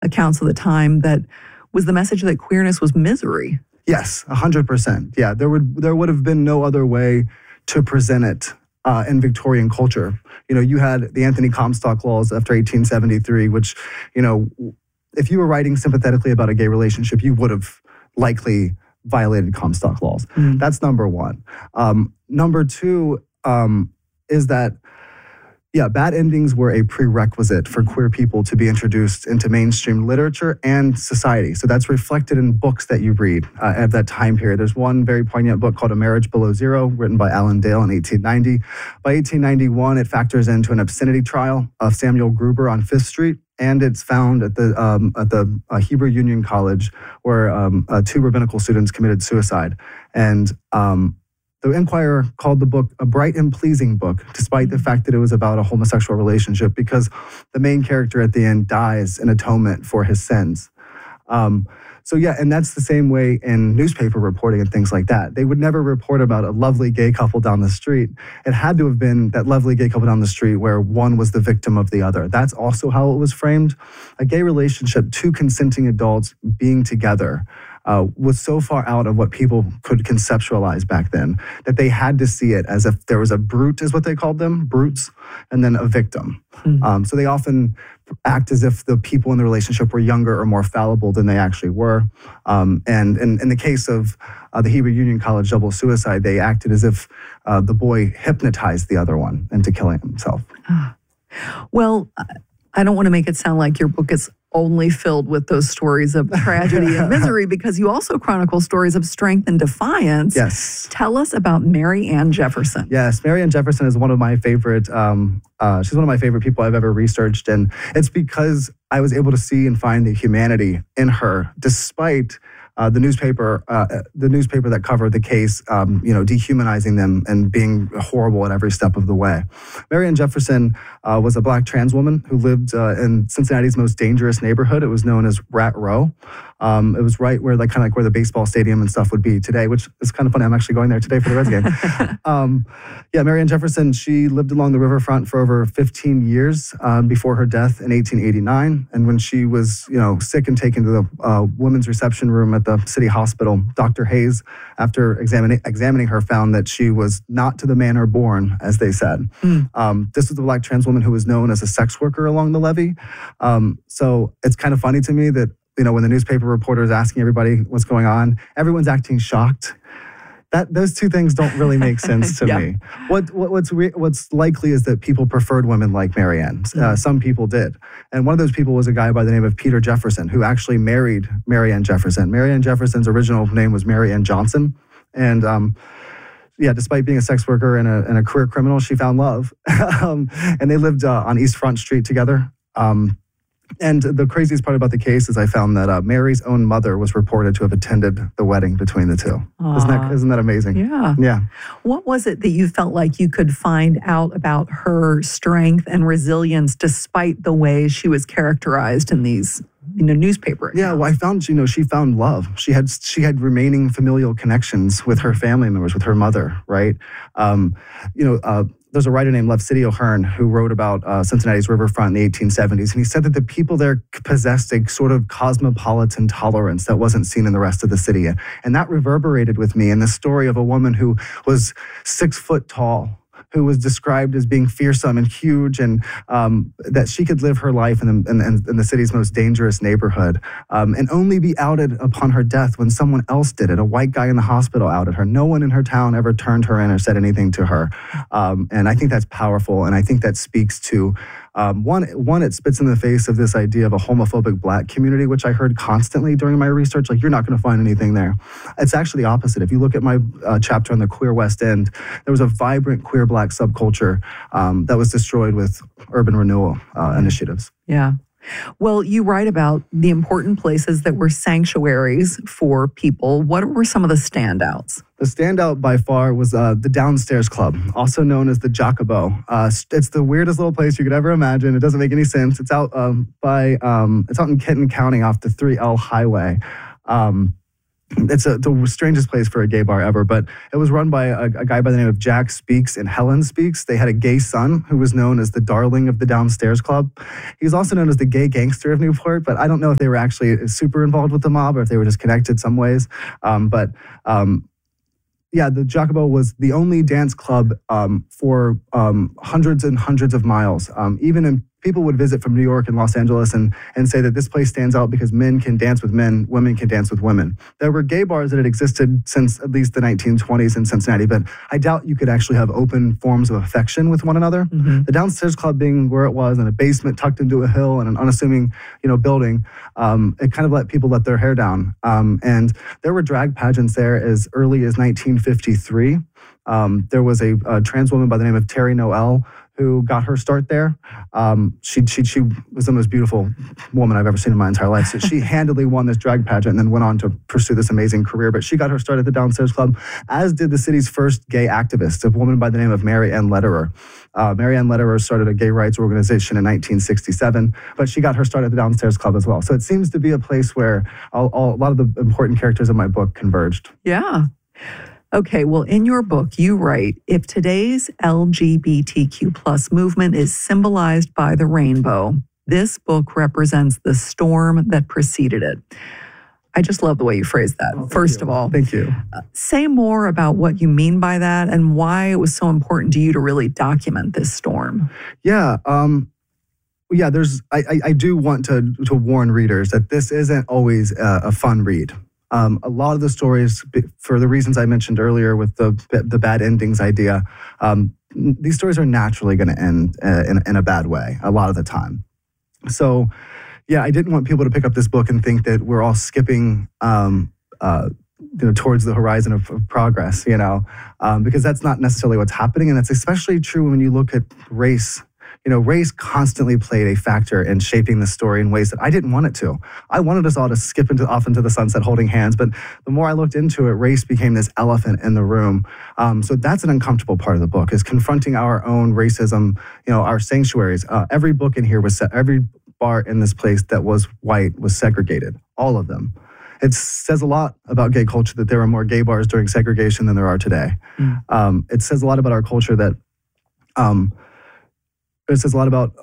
accounts of the time that was the message that queerness was misery. Yes, 100%. Yeah, there would have been no other way to present it in Victorian culture. You had the Anthony Comstock laws after 1873, which, if you were writing sympathetically about a gay relationship, you would have likely violated Comstock laws. That's number one. Number two is that, bad endings were a prerequisite for queer people to be introduced into mainstream literature and society. So that's reflected in books that you read at that time period. There's one very poignant book called A Marriage Below Zero, written by Alan Dale in 1890. By 1891, it factors into an obscenity trial of Samuel Gruber on Fifth Street. And it's found at the Hebrew Union College, where two rabbinical students committed suicide. And the Enquirer called the book a bright and pleasing book, despite the fact that it was about a homosexual relationship, because the main character at the end dies in atonement for his sins. And that's the same way in newspaper reporting and things like that. They would never report about a lovely gay couple down the street. It had to have been that lovely gay couple down the street where one was the victim of the other. That's also how it was framed. A gay relationship, two consenting adults being together, was so far out of what people could conceptualize back then that they had to see it as if there was a brute, is what they called them, brutes, and then a victim. So they often act as if the people in the relationship were younger or more fallible than they actually were. And in the case of the Hebrew Union College double suicide, they acted as if the boy hypnotized the other one into killing himself. Well, I don't want to make it sound like your book is only filled with those stories of tragedy and misery, because you also chronicle stories of strength and defiance. Yes. Tell us about Mary Ann Jefferson. Yes, Mary Ann Jefferson is one of my favorite, she's one of my favorite people I've ever researched. And it's because I was able to see and find the humanity in her, despite the newspaper that covered the case, dehumanizing them and being horrible at every step of the way. Mary Ann Jefferson was a Black trans woman who lived in Cincinnati's most dangerous neighborhood. It was known as Rat Row. It was right where, where the baseball stadium and stuff would be today, which is kind of funny. I'm actually going there today for the Reds game. Mary Ann Jefferson, she lived along the riverfront for over 15 years before her death in 1889. And when she was, sick and taken to the women's reception room at the city hospital, Dr. Hayes, after examining her, found that she was not to the manner born, as they said. This was the Black trans woman who was known as a sex worker along the levee. So it's kind of funny to me that, when the newspaper reporter is asking everybody what's going on, everyone's acting shocked. Those two things don't really make sense to me. What's likely is that people preferred women like Mary Ann. Some people did. And one of those people was a guy by the name of Peter Jefferson, who actually married Mary Ann Jefferson. Mary Ann Jefferson's original name was Mary Ann Johnson. And despite being a sex worker and a career criminal, she found love. And they lived on East Front Street together. And the craziest part about the case is I found that Mary's own mother was reported to have attended the wedding between the two. Isn't that amazing? Yeah. What was it that you felt like you could find out about her strength and resilience despite the way she was characterized in these newspaper accounts? Yeah, well, I found, she found love. She had remaining familial connections with her family members, with her mother, right? There's a writer named Lefsidio Hearn who wrote about Cincinnati's riverfront in the 1870s, and he said that the people there possessed a sort of cosmopolitan tolerance that wasn't seen in the rest of the city. And that reverberated with me in the story of a woman who was 6 foot tall, who was described as being fearsome and huge, and that she could live her life in the city's most dangerous neighborhood, and only be outed upon her death when someone else did it. A white guy in the hospital outed her. No one in her town ever turned her in or said anything to her. And I think that's powerful, and I think that speaks to one, it spits in the face of this idea of a homophobic Black community, which I heard constantly during my research. You're not going to find anything there. It's actually the opposite. If you look at my chapter on the queer West End, there was a vibrant queer Black subculture that was destroyed with urban renewal initiatives. Yeah. Well, you write about the important places that were sanctuaries for people. What were some of the standouts? The standout by far was the Downstairs Club, also known as the Jacobot. It's the weirdest little place you could ever imagine. It doesn't make any sense. It's out it's out in Kenton County off the 3L highway. it's the strangest place for a gay bar ever, but it was run by a guy by the name of Jack Speaks and Helen Speaks. They had a gay son who was known as the darling of the Downstairs Club. He's also known as the gay gangster of Newport, but I don't know if they were actually super involved with the mob or if they were just connected some ways. Yeah, the Jacobot was the only dance club for hundreds and hundreds of miles. People would visit from New York and Los Angeles and say that this place stands out because men can dance with men, women can dance with women. There were gay bars that had existed since at least the 1920s in Cincinnati, but I doubt you could actually have open forms of affection with one another. Mm-hmm. The Downstairs Club being where it was in a basement tucked into a hill and an unassuming, building, it kind of let people let their hair down. And there were drag pageants there as early as 1953. There was a trans woman by the name of Terry Noel who got her start there. She was the most beautiful woman I've ever seen in my entire life. So she handily won this drag pageant and then went on to pursue this amazing career. But she got her start at the Downstairs Club, as did the city's first gay activist, a woman by the name of Mary Ann Lederer. Mary Ann Lederer started a gay rights organization in 1967, but she got her start at the Downstairs Club as well. So it seems to be a place where a lot of the important characters in my book converged. Yeah. Okay, well, in your book, you write, if today's LGBTQ plus movement is symbolized by the rainbow, this book represents the storm that preceded it. I just love the way you phrase that, first of all. Thank you. Say more about what you mean by that and why it was so important to you to really document this storm. Yeah, I do want to warn readers that this isn't always a fun read. A lot of the stories, for the reasons I mentioned earlier with the bad endings idea, these stories are naturally going to end in a bad way a lot of the time. So, yeah, I didn't want people to pick up this book and think that we're all skipping towards the horizon of progress, because that's not necessarily what's happening. And that's especially true when you look at race. Race constantly played a factor in shaping the story in ways that I didn't want it to. I wanted us all to skip off into the sunset holding hands, but the more I looked into it, race became this elephant in the room. So that's an uncomfortable part of the book, is confronting our own racism, our sanctuaries. Every book in here every bar in this place that was white was segregated, all of them. It says a lot about gay culture that there were more gay bars during segregation than there are today. It says a lot about our culture that... It says a lot about,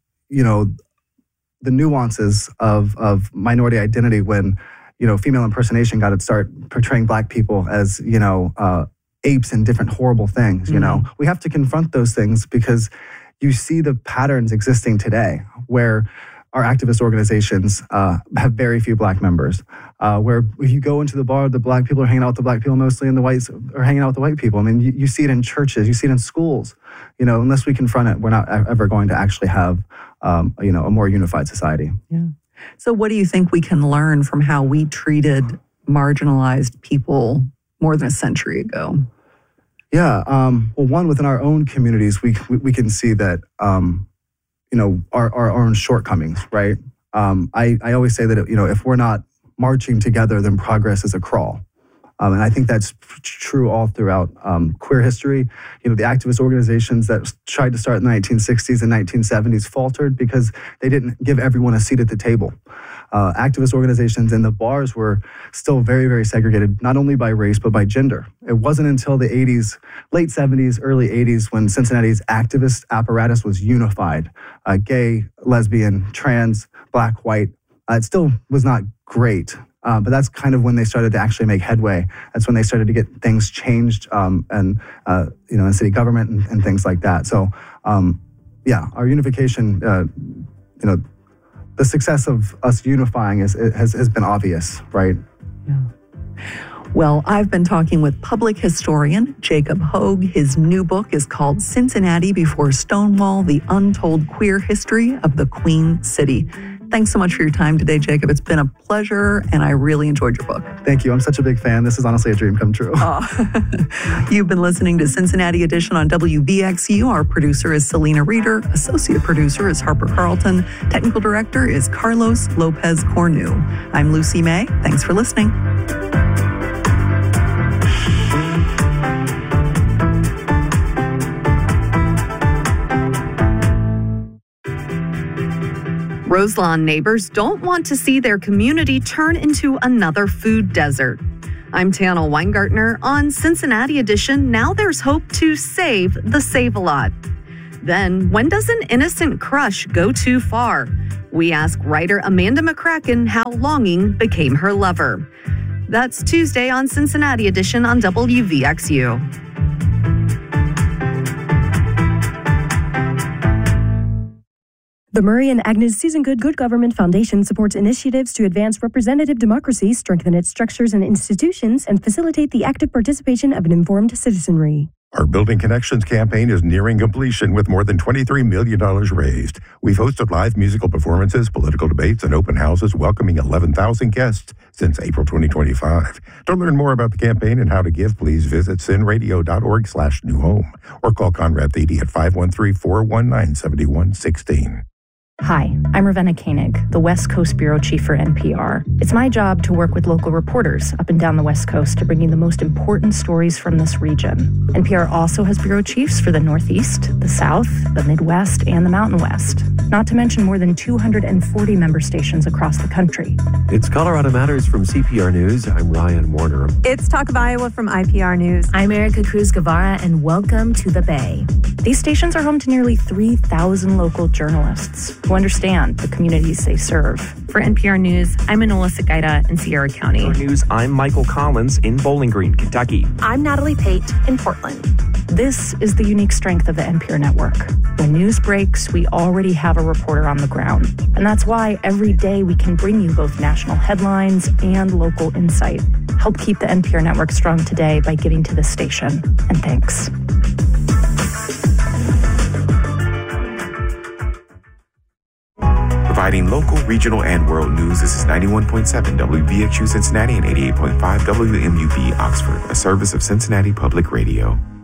the nuances of minority identity when, female impersonation got its start portraying Black people as, apes and different horrible things, We have to confront those things because you see the patterns existing today where our activist organizations have very few Black members. Where if you go into the bar, the Black people are hanging out with the Black people mostly, and the whites are hanging out with the white people. I mean, you see it in churches, you see it in schools. Unless we confront it, we're not ever going to actually have, a more unified society. Yeah. So what do you think we can learn from how we treated marginalized people more than a century ago? Yeah. Well, one, within our own communities, we can see that, our own shortcomings, right? I always say that, if we're not marching together, then progress is a crawl. And I think that's true all throughout queer history. The activist organizations that tried to start in the 1960s and 1970s faltered because they didn't give everyone a seat at the table. Activist organizations in the bars were still very, very segregated, not only by race, but by gender. It wasn't until the 80s, late 70s, early 80s, when Cincinnati's activist apparatus was unified. Gay, lesbian, trans, Black, white. It still was not great. But that's kind of when they started to actually make headway. That's when they started to get things changed, in city government and things like that. So, our unification, the success of us unifying has been obvious, right? Yeah. Well, I've been talking with public historian Jacob Hogue. His new book is called Cincinnati Before Stonewall: The Untold Queer History of the Queen City. Thanks so much for your time today, Jacob. It's been a pleasure, and I really enjoyed your book. Thank you. I'm such a big fan. This is honestly a dream come true. You've been listening to Cincinnati Edition on WVXU. Our producer is Selena Reeder. Associate producer is Harper Carlton. Technical director is Carlos Lopez Cornu. I'm Lucy May. Thanks for listening. Roselawn neighbors don't want to see their community turn into another food desert. I'm Tana Weingartner. On Cincinnati Edition, now there's hope to save the Save-A-Lot. Then, when does an innocent crush go too far? We ask writer Amanda McCracken how longing became her lover. That's Tuesday on Cincinnati Edition on WVXU. The Murray and Agnes Susan Good Good Government Foundation supports initiatives to advance representative democracy, strengthen its structures and institutions, and facilitate the active participation of an informed citizenry. Our Building Connections campaign is nearing completion with more than $23 million raised. We've hosted live musical performances, political debates, and open houses welcoming 11,000 guests since April 2025. To learn more about the campaign and how to give, please visit cinradio.org/newhome or call Conrad Thede at 513-419-7116. Hi, I'm Ravenna Koenig, the West Coast Bureau Chief for NPR. It's my job to work with local reporters up and down the West Coast to bring you the most important stories from this region. NPR also has bureau chiefs for the Northeast, the South, the Midwest, and the Mountain West, not to mention more than 240 member stations across the country. It's Colorado Matters from CPR News. I'm Ryan Warner. It's Talk of Iowa from IPR News. I'm Erica Cruz Guevara, and welcome to the Bay. These stations are home to nearly 3,000 local journalists who understand the communities they serve. For NPR News, I'm Enola Segaida in Sierra County. For News, I'm Michael Collins in Bowling Green, Kentucky. I'm Natalie Pate in Portland. This is the unique strength of the NPR network. When news breaks, we already have a reporter on the ground. And that's why every day we can bring you both national headlines and local insight. Help keep the NPR network strong today by giving to this station. And thanks. Providing local, regional, and world news, this is 91.7 WVXU Cincinnati and 88.5 WMUB Oxford, a service of Cincinnati Public Radio.